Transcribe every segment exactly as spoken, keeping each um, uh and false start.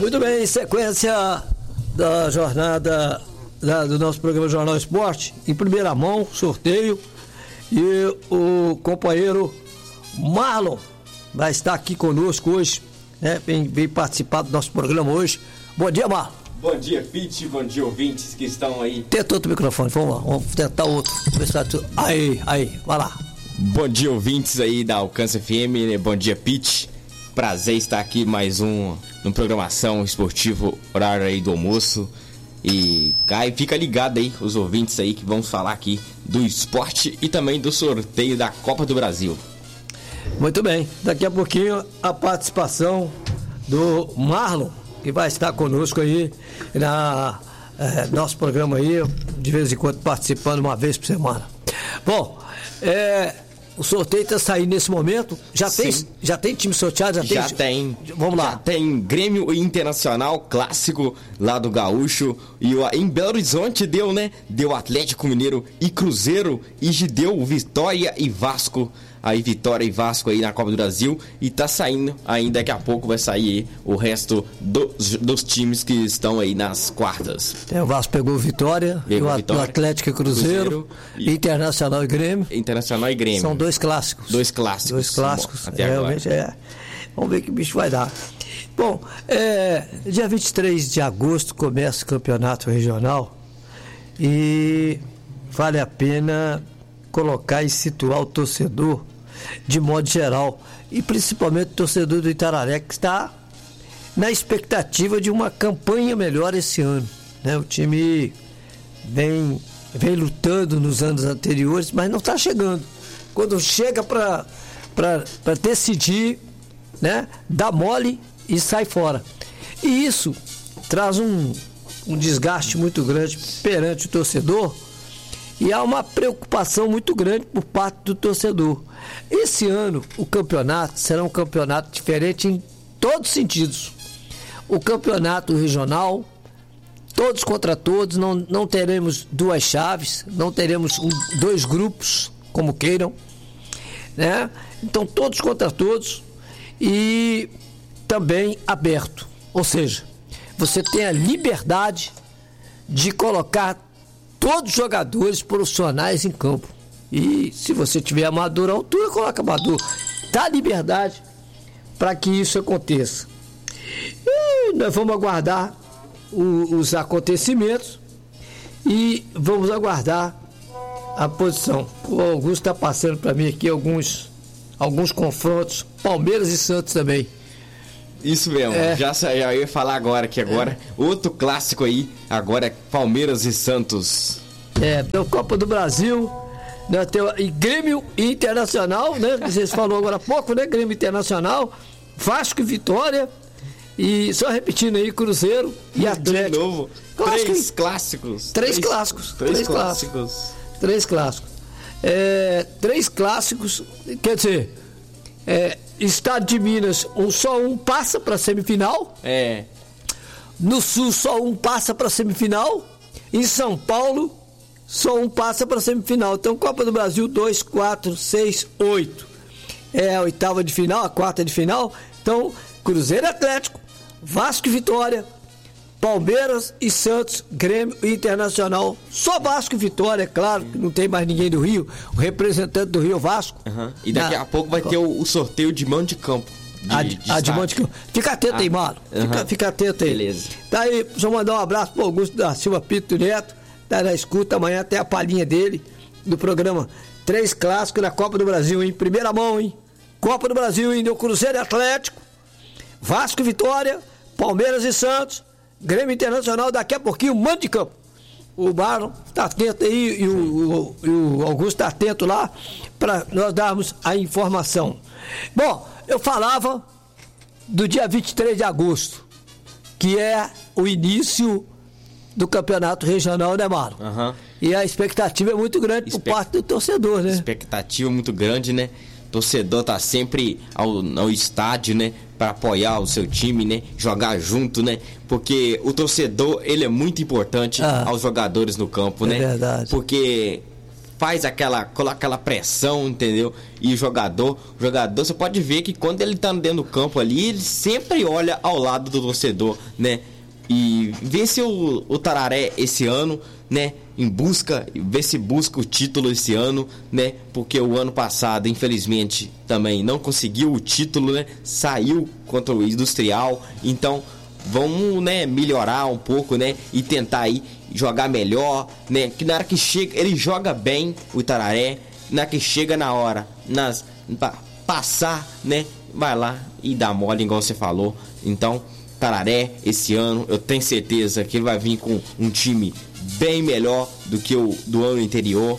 Muito bem, sequência da jornada da, do nosso programa Jornal Esporte, em primeira mão, sorteio, e o companheiro Marlon vai estar aqui conosco hoje, né? Vem, vem participar do nosso programa hoje. Bom dia, Marlon. Bom dia, Pete, bom dia, ouvintes que estão aí. Tenta outro microfone, vamos lá, vamos tentar outro. Aí, aí, vai lá. Bom dia, ouvintes aí da Alcance F M, né? Bom dia, Pete. Prazer estar aqui mais um no programação esportivo, horário aí do almoço. E aí, fica ligado aí, os ouvintes aí que vamos falar aqui do esporte e também do sorteio da Copa do Brasil. Muito bem, daqui a pouquinho a participação do Marlon, que vai estar conosco aí na é, nosso programa aí, de vez em quando participando uma vez por semana. Bom, é, o sorteio está saindo nesse momento. Já tem, já tem time sorteado? Já, já tem, tem. Vamos lá. Já tem Grêmio Internacional clássico lá do Gaúcho. E em Belo Horizonte deu, né? Deu Atlético Mineiro e Cruzeiro. E deu Vitória e Vasco. Aí Vitória e Vasco aí na Copa do Brasil. E tá saindo, ainda daqui a pouco vai sair aí o resto dos, dos times que estão aí nas quartas. É, o Vasco pegou Vitória, pegou o Vitória, Atlético e Cruzeiro, Cruzeiro e Internacional e Grêmio. Internacional e Grêmio. São dois clássicos. Dois clássicos. Dois clássicos. Até realmente agora. É. Vamos ver que o bicho vai dar. Bom, é, dia vinte e três de agosto começa o campeonato regional e vale a pena colocar e situar o torcedor de modo geral, e principalmente o torcedor do Itararé, que está na expectativa de uma campanha melhor esse ano, né? O time vem, vem lutando nos anos anteriores, mas não está chegando. Quando chega para decidir, né, dá mole e sai fora. E isso traz um, um desgaste muito grande perante o torcedor, e há uma preocupação muito grande por parte do torcedor. Esse ano, o campeonato será um campeonato diferente em todos os sentidos. O campeonato regional, todos contra todos, não, não teremos duas chaves, não teremos um, dois grupos, como queiram, né? Então, todos contra todos e também aberto. Ou seja, você tem a liberdade de colocar todos os jogadores profissionais em campo. E se você tiver amador à altura, coloca amador. Dá liberdade para que isso aconteça. E nós vamos aguardar o, os acontecimentos e vamos aguardar a posição. O Augusto está passando para mim aqui alguns, alguns confrontos, Palmeiras e Santos também. Isso mesmo, é. já, já ia falar agora que agora, é. outro clássico aí, agora é Palmeiras e Santos. É, pela Copa do Brasil, né, tem, e Grêmio Internacional, né, vocês falaram agora há pouco, né, Grêmio Internacional, Vasco e Vitória, e só repetindo aí, Cruzeiro e Atlético. De novo, Clássico, três clássicos. Três, três clássicos. Três, três clássicos. clássicos. Três clássicos. É, três clássicos, quer dizer, é, Estado de Minas, um, só um passa para semifinal. É. No Sul, só um passa para semifinal. Em São Paulo, só um passa para semifinal. Então, Copa do Brasil, dois, quatro, seis, oito. É a oitava de final, a quarta de final. Então, Cruzeiro e Atlético, Vasco e Vitória, Palmeiras e Santos, Grêmio e Internacional. Só Vasco e Vitória, é claro, que não tem mais ninguém do Rio. O representante do Rio, Vasco. Uhum. E daqui na... a pouco vai ter o, o sorteio de mão de campo. De, a de, de, a de mão de campo. Fica atento ah, aí, mano. Uhum. Fica, fica atento aí. Beleza. Tá aí, só mandar um abraço pro Augusto da Silva Pinto Neto. Tá na escuta, amanhã até a palhinha dele, do programa Três Clássicos da Copa do Brasil, em primeira mão, hein? Copa do Brasil, hein? Deu Cruzeiro e Atlético, Vasco e Vitória, Palmeiras e Santos, Grêmio Internacional, daqui a pouquinho, mando de campo. O Marlon tá atento aí e o, o, e o Augusto tá atento lá para nós darmos a informação. Bom, eu falava do dia vinte e três de agosto, que é o início do campeonato regional, né, Marlon? Uhum. E a expectativa é muito grande Espe... por parte do torcedor, né? Expectativa muito grande, né? Torcedor tá sempre ao, ao estádio, né, para apoiar o seu time, né, jogar junto, né, porque o torcedor, ele é muito importante ah, aos jogadores no campo, é né, verdade. Porque faz aquela, coloca aquela pressão, entendeu? E o jogador, o jogador, você pode ver que quando ele tá dentro do campo ali, ele sempre olha ao lado do torcedor, né? E vê se o, o Tararé esse ano, né, em busca, vê se busca o título esse ano, né? Porque o ano passado, infelizmente, também não conseguiu o título, né? Saiu contra o Industrial. Então, vamos, né, melhorar um pouco, né? E tentar aí jogar melhor, né? Que na hora que chega, ele joga bem, o Itararé. Na hora que chega na hora, nas pra passar, né? Vai lá e dá mole, igual você falou. Então, Tararé, esse ano, eu tenho certeza que ele vai vir com um time bem melhor do que o do ano anterior.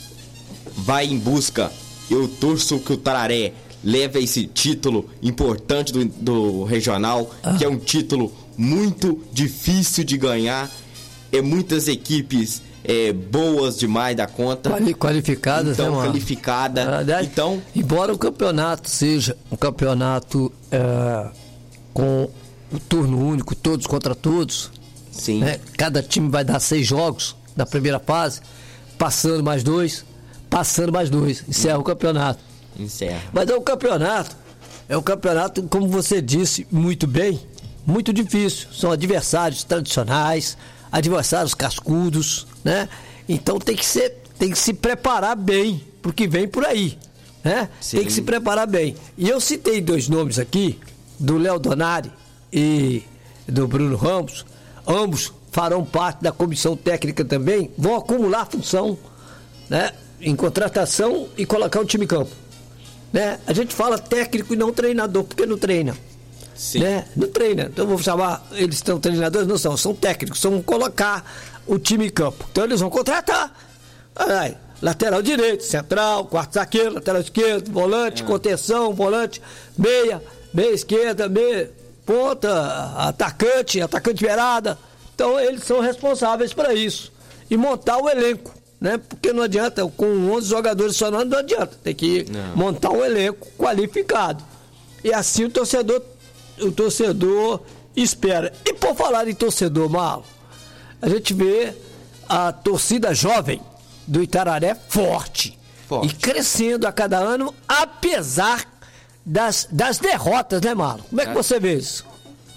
Vai em busca, eu torço que o Tararé leve esse título importante do, do regional, ah. que é um título muito difícil de ganhar. É muitas equipes é, boas demais da conta. Quali, qualificadas, então, né, qualificada. Verdade, então, embora o campeonato seja um campeonato é, com o turno único, todos contra todos. Sim. Né? Cada time vai dar seis jogos na primeira fase, passando mais dois, passando mais dois, encerra o campeonato. Encerra. Mas é um campeonato, é um campeonato, como você disse muito bem, muito difícil. São adversários tradicionais, adversários cascudos, né? Então tem que ser, tem que se preparar bem pro que vem por aí, né? Sim. Tem que se preparar bem. E eu citei dois nomes aqui, do Léo Donari e do Bruno Ramos. Ambos farão parte da comissão técnica também, vão acumular função, né, em contratação e colocar o time em campo, né? A gente fala técnico e não treinador, porque não treina. Sim. Né? Não treina, então vou chamar, eles são treinadores, não são, são técnicos, são colocar o time em campo. Então eles vão contratar, ai, lateral direito, central, quarto zagueiro, lateral esquerdo, volante, é. contenção, volante, meia, meia esquerda, meia ponta, atacante, atacante beirada. Então eles são responsáveis para isso. E montar o elenco, né? Porque não adianta, com onze jogadores só não, não adianta. Tem que não. montar um elenco qualificado. E assim o torcedor, o torcedor espera. E por falar em torcedor, Marlon, a gente vê a torcida jovem do Itararé forte. forte. E crescendo a cada ano, apesar Das, das derrotas, né, Marlon? Como é que você vê isso?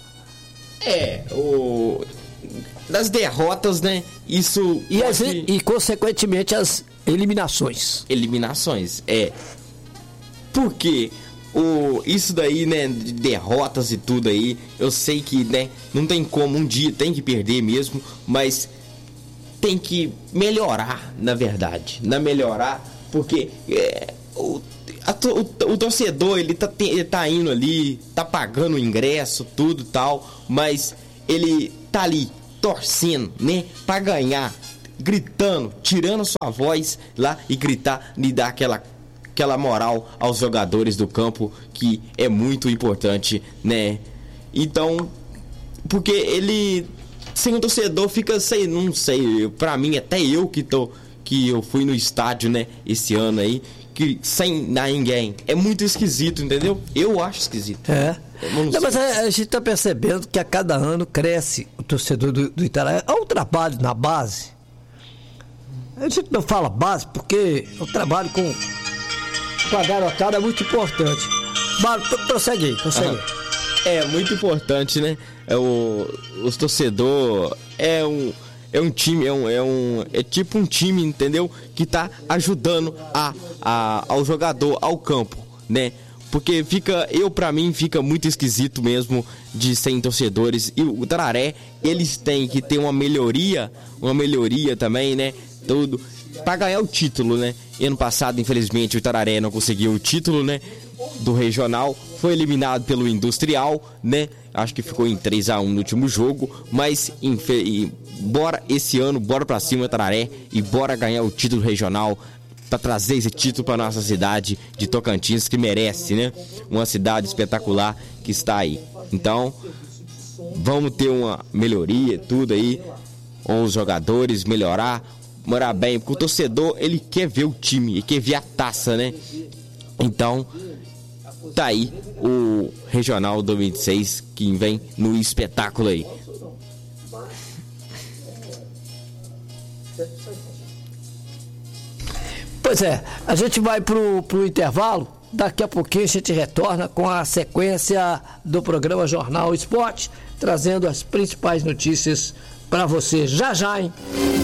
É, o... das derrotas, né? Isso... E, as, e, consequentemente, as eliminações. Eliminações, é. Porque o... isso daí, né, de derrotas e tudo aí, eu sei que, né, não tem como, um dia tem que perder mesmo, mas tem que melhorar, na verdade. Na melhorar, porque é, o O, o torcedor, ele tá, ele tá indo ali, tá pagando o ingresso, tudo tal, mas ele tá ali torcendo, né, pra ganhar, gritando, tirando sua voz lá e gritar e dar aquela, aquela moral aos jogadores do campo, que é muito importante, né? Então, porque ele, sem o torcedor, fica, sei, não sei, pra mim, até eu que tô, que eu fui no estádio, né, esse ano aí, que sem ninguém. É muito esquisito, entendeu? Eu acho esquisito. É. Não, não, mas a, a gente tá percebendo que a cada ano cresce o torcedor do, do Itararé. Há um trabalho na base. A gente não fala base porque o trabalho com, com a garotada é muito importante. Mas prossegue aí, prossegue aí. É muito importante, né? É o, os torcedor é um É um time, é um, é um. É tipo um time, entendeu? Que tá ajudando a, a, ao jogador, ao campo, né? Porque fica, eu pra mim, fica muito esquisito mesmo de sem torcedores. E o Tararé, eles têm que ter uma melhoria, uma melhoria também, né? Tudo, pra ganhar o título, né? E ano passado, infelizmente, o Tararé não conseguiu o título, né? Do regional, foi eliminado pelo Industrial, né? Acho que ficou em três a um no último jogo, mas infe... bora esse ano, bora pra cima, Tararé, e bora ganhar o título regional, pra trazer esse título pra nossa cidade de Tocantins, que merece, né? Uma cidade espetacular que está aí. Então, vamos ter uma melhoria, tudo aí, com os jogadores, melhorar, morar bem, porque o torcedor, ele quer ver o time, ele quer ver a taça, né? Então, tá aí o Regional dois mil e vinte e seis que vem no espetáculo aí. Pois é, a gente vai pro, pro intervalo. Daqui a pouquinho a gente retorna com a sequência do programa Jornal Esporte, trazendo as principais notícias para você já já, hein?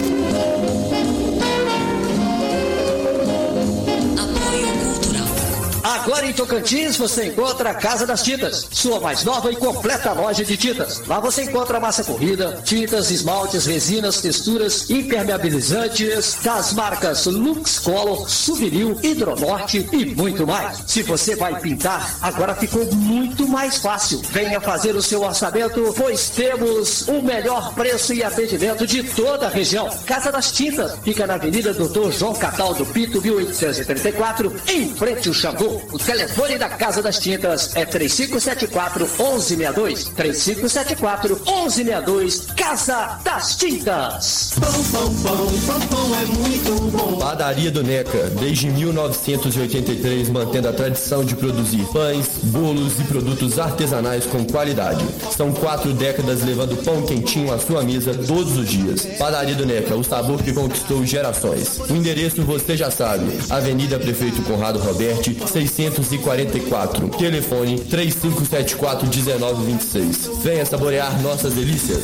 Agora em Tocantins você encontra a Casa das Tintas, sua mais nova e completa loja de tintas. Lá você encontra massa corrida, tintas, esmaltes, resinas, texturas, impermeabilizantes das marcas Lux Color, Souvenir, Hidronorte e muito mais. Se você vai pintar, agora ficou muito mais fácil. Venha fazer o seu orçamento, pois temos o melhor preço e atendimento de toda a região. Casa das Tintas fica na Avenida Doutor João Cataldo Pinto, mil oitocentos e trinta e quatro, em frente ao Xangô. O telefone da Casa das Tintas é três cinco sete quatro, um um seis dois. três cinco sete quatro, um um seis dois. Casa das Tintas. Pão, pão, pão, pão, pão é muito bom. Padaria do Neca, desde mil novecentos e oitenta e três, mantendo a tradição de produzir pães, bolos e produtos artesanais com qualidade. São quatro décadas levando pão quentinho à sua mesa todos os dias. Padaria do Neca, o sabor que conquistou gerações. O endereço você já sabe. Avenida Prefeito Conrado Roberti, seiscentos e quarenta e quatro. Telefone três cinco sete quatro, um nove dois seis. Venha saborear nossas delícias.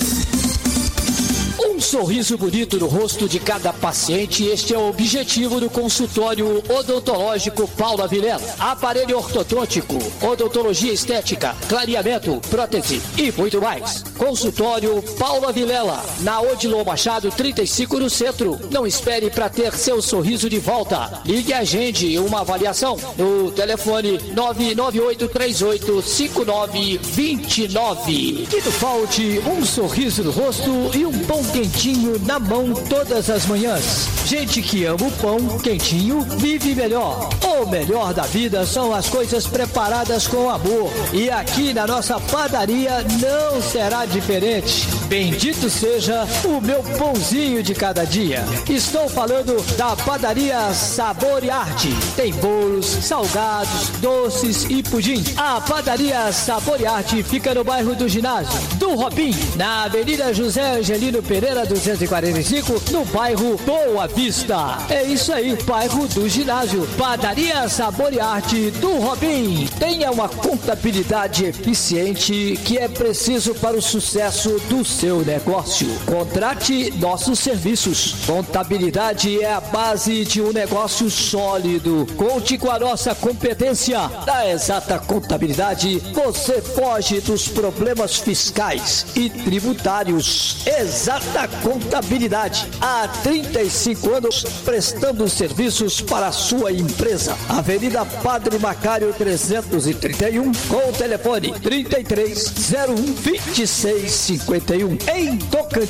Um sorriso bonito no rosto de cada paciente, este é o objetivo do consultório odontológico Paula Vilela. Aparelho ortodôntico, odontologia estética, clareamento, prótese e muito mais. Consultório Paula Vilela, na Odilon Machado trinta e cinco no centro. Não espere para ter seu sorriso de volta. Ligue e agende uma avaliação no telefone nove nove oito três oito cinco nove dois nove. Que não falte um sorriso no rosto e um pão quentinho na mão todas as manhãs. Gente que ama o pão quentinho vive melhor. O melhor da vida são as coisas preparadas com amor. E aqui na nossa padaria não será diferente. Bendito seja o meu pãozinho de cada dia. Estou falando da padaria Sabor e Arte. Tem bolos, salgados, doces e pudim. A padaria Sabor e Arte fica no bairro do Ginásio do Robim, na Avenida José Angelino Pereira duzentos e quarenta e cinco, no bairro Boa Vista. É isso aí, bairro do Ginásio. Padaria Sabor e Arte do Robim. Tenha uma contabilidade eficiente que é preciso para o sucesso do seu negócio. Contrate nossos serviços. Contabilidade é a base de um negócio sólido. Conte com a nossa competência. Da Exata Contabilidade, você foge dos problemas fiscais e tributários. Exata Contabilidade, há trinta e cinco anos prestando serviços para a sua empresa. Avenida Padre Macário trezentos e trinta e um, com o telefone trinta e três, zero um, vinte e seis cinquenta e um, em Tocantins.